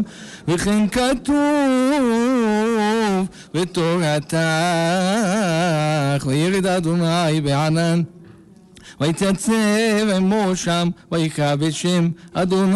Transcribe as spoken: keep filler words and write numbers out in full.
וכן כתוב בתורתך, וירד אדוני בענן, ויתייצב עמו שם, ויקרא בשם אדוני